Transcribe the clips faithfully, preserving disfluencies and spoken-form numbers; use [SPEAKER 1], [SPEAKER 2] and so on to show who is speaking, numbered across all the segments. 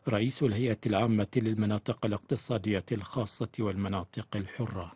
[SPEAKER 1] رئيس الهيئة العامة للمناطق الاقتصادية الخاصة والمناطق الحرة.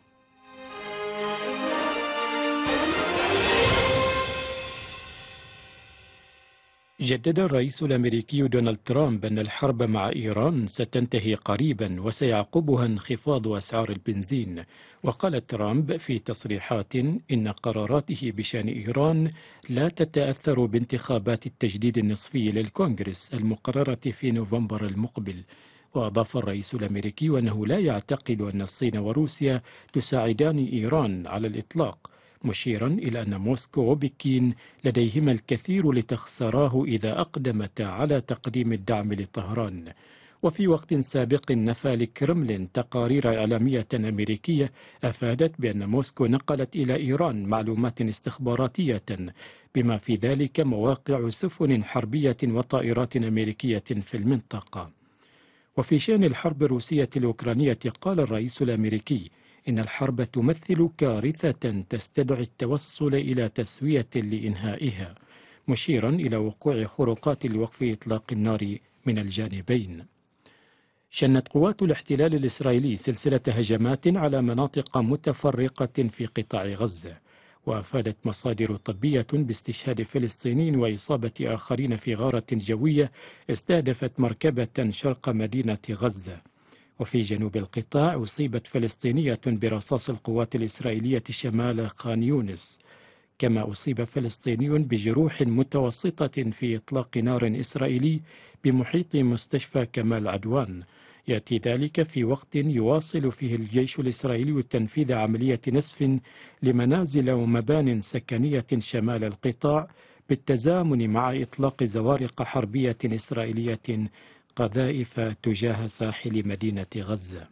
[SPEAKER 1] جدد الرئيس الأمريكي دونالد ترامب أن الحرب مع إيران ستنتهي قريبا وسيعقبها انخفاض أسعار البنزين. وقال ترامب في تصريحات إن قراراته بشأن إيران لا تتأثر بانتخابات التجديد النصفي للكونغرس المقررة في نوفمبر المقبل. وأضاف الرئيس الأمريكي أنه لا يعتقد أن الصين وروسيا تساعدان إيران على الإطلاق، مشيرا إلى أن موسكو وبكين لديهما الكثير لتخسراه إذا أقدمتا على تقديم الدعم لطهران. وفي وقت سابق نفى الكرملين تقارير إعلامية أمريكية أفادت بأن موسكو نقلت إلى إيران معلومات استخباراتية بما في ذلك مواقع سفن حربية وطائرات أمريكية في المنطقة. وفي شأن الحرب الروسية الأوكرانية قال الرئيس الأمريكي إن الحرب تمثل كارثة تستدعي التوصل إلى تسوية لإنهائها، مشيرا إلى وقوع خروقات لوقف إطلاق النار من الجانبين. شنت قوات الاحتلال الإسرائيلي سلسلة هجمات على مناطق متفرقة في قطاع غزة، وأفادت مصادر طبية باستشهاد فلسطينيين وإصابة آخرين في غارة جوية استهدفت مركبة شرق مدينة غزة. وفي جنوب القطاع أصيبت فلسطينية برصاص القوات الإسرائيلية شمال خان يونس، كما أصيب فلسطيني بجروح متوسطة في إطلاق نار إسرائيلي بمحيط مستشفى كمال عدوان. يأتي ذلك في وقت يواصل فيه الجيش الإسرائيلي تنفيذ عملية نسف لمنازل ومبان سكنية شمال القطاع بالتزامن مع إطلاق زوارق حربية إسرائيلية قذائف تجاه ساحل مدينة غزة.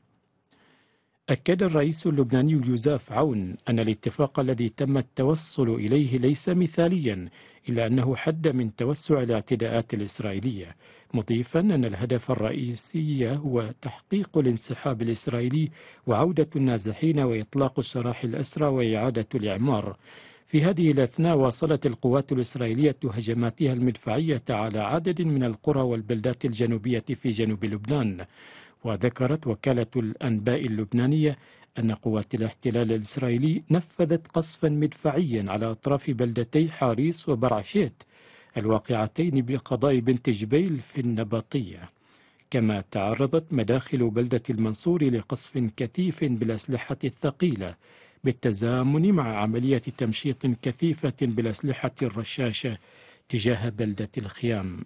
[SPEAKER 1] أكد الرئيس اللبناني جوزاف عون أن الاتفاق الذي تم التوصل إليه ليس مثاليا، إلا أنه حد من توسع الاعتداءات الإسرائيلية، مضيفا أن الهدف الرئيسي هو تحقيق الانسحاب الإسرائيلي وعودة النازحين وإطلاق سراح الأسرى وإعادة الإعمار. في هذه الأثناء واصلت القوات الإسرائيلية هجماتها المدفعية على عدد من القرى والبلدات الجنوبية في جنوب لبنان. وذكرت وكالة الأنباء اللبنانية أن قوات الاحتلال الإسرائيلي نفذت قصفا مدفعيا على أطراف بلدتي حاريس وبرعشيت الواقعتين بقضاء بنت جبيل في النباطية. كما تعرضت مداخل بلدة المنصور لقصف كثيف بالأسلحة الثقيلة بالتزامن مع عملية تمشيط كثيفة بالأسلحة الرشاشة تجاه بلدة الخيام.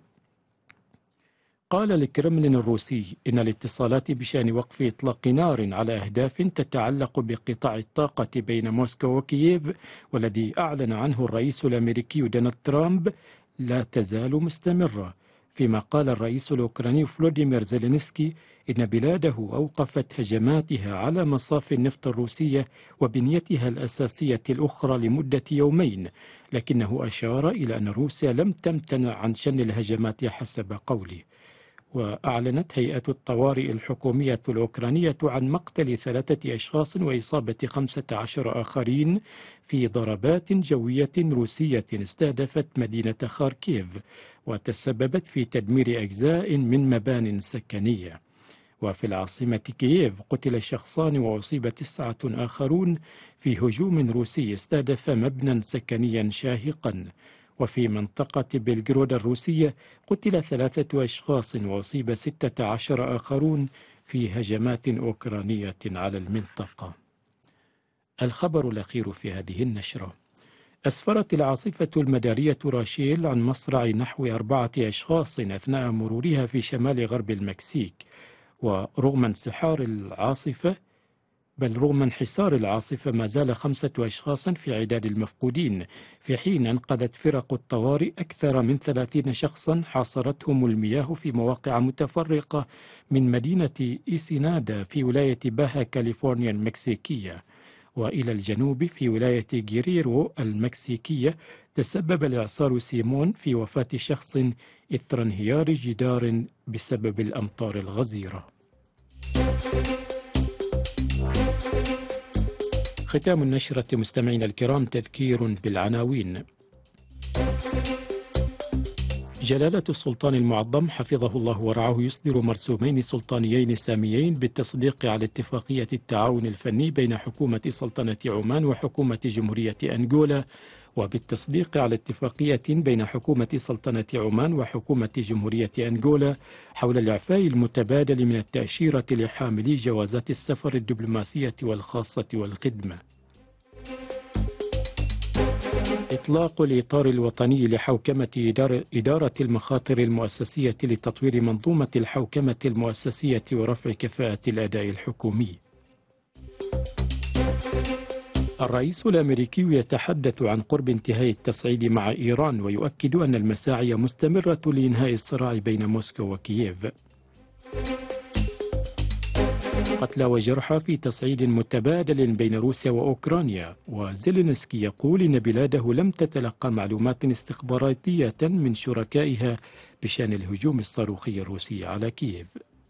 [SPEAKER 1] قال الكرملين الروسي إن الاتصالات بشأن وقف إطلاق نار على أهداف تتعلق بقطاع الطاقة بين موسكو وكييف، والذي أعلن عنه الرئيس الأمريكي دونالد ترامب، لا تزال مستمرة. فيما قال الرئيس الأوكراني فلوديمير زيلينسكي إن بلاده أوقفت هجماتها على مصافي النفط الروسية وبنيتها الأساسية الأخرى لمدة يومين، لكنه أشار إلى أن روسيا لم تمتنع عن شن الهجمات حسب قوله. وأعلنت هيئة الطوارئ الحكومية الأوكرانية عن مقتل ثلاثة أشخاص وإصابة خمسة عشر آخرين في ضربات جوية روسية استهدفت مدينة خاركيف وتسببت في تدمير أجزاء من مبان سكنية. وفي العاصمة كييف قتل شخصان وأصيب تسعة آخرون في هجوم روسي استهدف مبنى سكنيا شاهقا. وفي منطقة بلغراد الروسية قتل ثلاثة أشخاص وأصيب ستة عشر آخرون في هجمات أوكرانية على المنطقة. الخبر الأخير في هذه النشرة: أسفرت العاصفة المدارية راشيل عن مصرع نحو أربعة أشخاص أثناء مرورها في شمال غرب المكسيك. ورغم انسحار العاصفة بل رغم انحسار العاصفة ما زال خمسة أشخاص في عداد المفقودين، في حين أنقذت فرق الطوارئ أكثر من ثلاثين شخصا حاصرتهم المياه في مواقع متفرقة من مدينة إيسينادا في ولاية باها كاليفورنيا المكسيكية. وإلى الجنوب في ولاية جيريرو المكسيكية تسبب الإعصار سيمون في وفاة شخص إثر انهيار جدار بسبب الأمطار الغزيرة. ختام النشرة مستمعينا الكرام تذكير بالعناوين. جلالة السلطان المعظم حفظه الله ورعاه يصدر مرسومين سلطانيين ساميين بالتصديق على اتفاقية التعاون الفني بين حكومة سلطنة عمان وحكومة جمهورية أنغولا، وبالتصديق على اتفاقية بين حكومة سلطنة عمان وحكومة جمهورية أنغولا حول الإعفاء المتبادل من التأشيرة لحاملي جوازات السفر الدبلوماسية والخاصة والخدمة. إطلاق الإطار الوطني لحوكمة إدارة المخاطر المؤسسية لتطوير منظومة الحوكمة المؤسسية ورفع كفاءة الأداء الحكومي. الرئيس الأمريكي يتحدث عن قرب انتهاء التصعيد مع إيران، ويؤكد أن المساعي مستمرة لإنهاء الصراع بين موسكو وكييف. قتلى وجرحى في تصعيد متبادل بين روسيا وأوكرانيا، وزيلينسكي يقول إن بلاده لم تتلقى معلومات استخباراتية من شركائها بشأن الهجوم الصاروخي الروسي على كييف.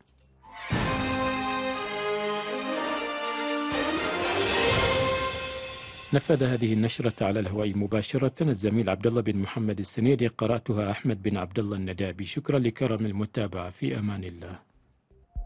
[SPEAKER 1] نفذ هذه النشرة على الهواء مباشرة الزميل عبد الله بن محمد السنيري، قرأتها أحمد بن عبد الله الندابي. شكرا لكرم المتابعة، في أمان الله.